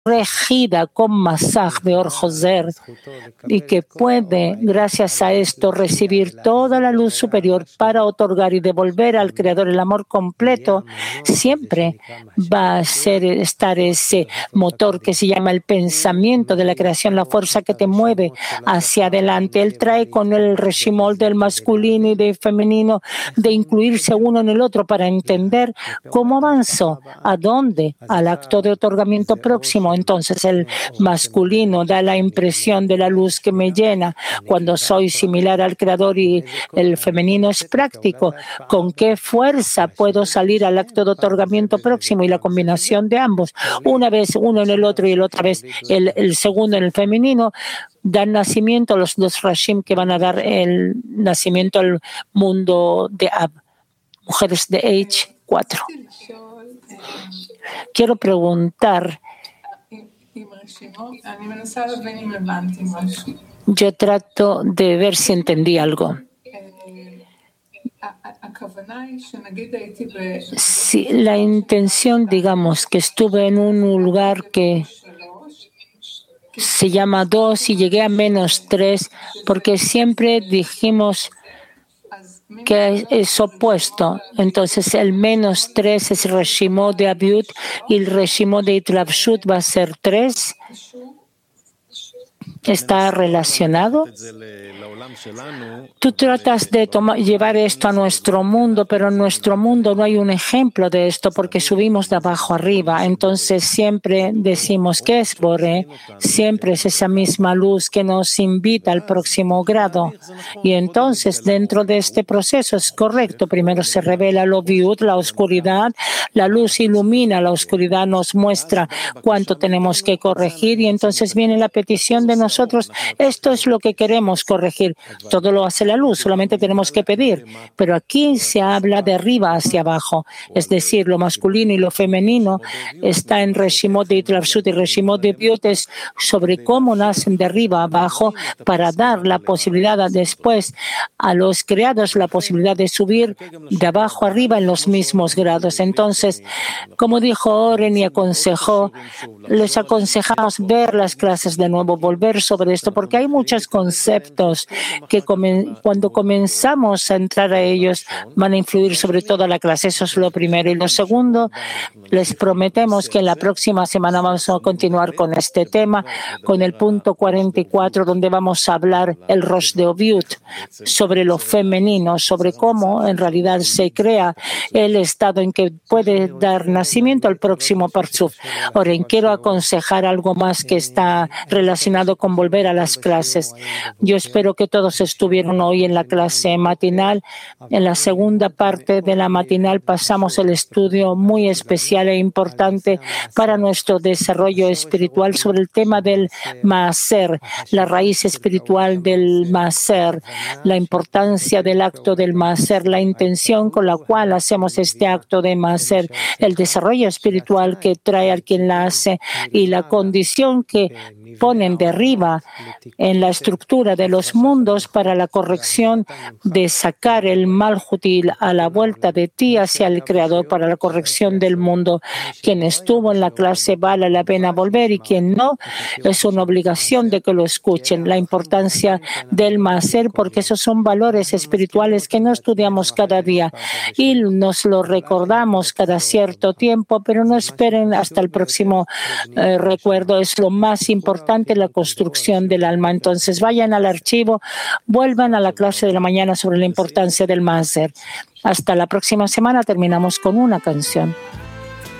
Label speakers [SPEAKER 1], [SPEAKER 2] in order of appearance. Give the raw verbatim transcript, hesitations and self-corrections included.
[SPEAKER 1] regida con Masaj de Or-Joser y que puede, gracias a esto, recibir toda la luz superior para otorgar y devolver al Creador el amor completo, siempre va a ser, estar ese motor que se llama el pensamiento de la creación, la fuerza que te mueve hacia adelante. Él trae con el reshimol del masculino y del femenino, de incluirse uno en el otro para entender cómo avanzo, a dónde, al acto de otorgamiento próximo. Entonces el masculino da la impresión de la luz que me llena cuando soy similar al Creador, y el femenino es práctico. ¿Con qué fuerza puedo salir al acto de otorgamiento próximo? Y la combinación de ambos, una vez uno en el otro y la otra vez el, el segundo en el femenino, dan nacimiento a los dos Rashim que van a dar el nacimiento al mundo de Ab, mujeres de H cuatro. Quiero preguntar, yo trato de ver si entendí algo. Si la intención, digamos, que estuve en un lugar que se llama dos y llegué a menos tres, porque siempre dijimos que es opuesto. Entonces el menos tres es Reshimot de Abiut y el Reshimot de Itlavshut va a ser tres. ¿Está relacionado? Tú tratas de tomar, llevar esto a nuestro mundo, pero en nuestro mundo no hay un ejemplo de esto porque subimos de abajo arriba. Entonces siempre decimos que es Boré, siempre es esa misma luz que nos invita al próximo grado. Y entonces dentro de este proceso es correcto. Primero se revela lo viud, la oscuridad, la luz ilumina, la oscuridad nos muestra cuánto tenemos que corregir y entonces viene la petición de nosotros. Esto es lo que queremos corregir. Todo lo hace la luz, solamente tenemos que pedir. Pero aquí se habla de arriba hacia abajo, es decir, lo masculino y lo femenino está en Reshimot de Itlavshut y Reshimot de Biut es sobre cómo nacen de arriba a abajo para dar la posibilidad a después a los creados la posibilidad de subir de abajo arriba en los mismos grados. Entonces, como dijo Oren y aconsejó, les aconsejamos ver las clases de nuevo, volver sobre esto, porque hay muchos conceptos que comen, cuando comenzamos a entrar a ellos van a influir sobre toda la clase. Eso es lo primero. Y lo segundo, les prometemos que en la próxima semana vamos a continuar con este tema, con el punto cuarenta y cuatro, donde vamos a hablar el Rosh de Obiut, sobre lo femenino, sobre cómo en realidad se crea el estado en que puede dar nacimiento al próximo Parzuf. Ahora, quiero aconsejar algo más que está relacionado con volver a las clases. Yo espero que todos estuvieron hoy en la clase matinal. En la segunda parte de la matinal pasamos el estudio muy especial e importante para nuestro desarrollo espiritual sobre el tema del Maaser, la raíz espiritual del Maaser, la importancia del acto del Maaser, la intención con la cual hacemos este acto de Maaser, el desarrollo espiritual que trae al quien la hace y la condición que ponen de arriba en la estructura de los mundos para la corrección de sacar el Malhut a la vuelta de ti hacia el Creador para la corrección del mundo. Quien estuvo en la clase vale la pena volver y quien no, es una obligación de que lo escuchen. La importancia del Maaser, porque esos son valores espirituales que no estudiamos cada día y nos lo recordamos cada cierto tiempo, pero no esperen hasta el próximo eh, recuerdo. Es lo más importante, la construcción del alma. Entonces vayan al archivo, vuelvan a la clase de la mañana sobre la importancia del Maaser. Hasta la próxima semana. Terminamos con una canción.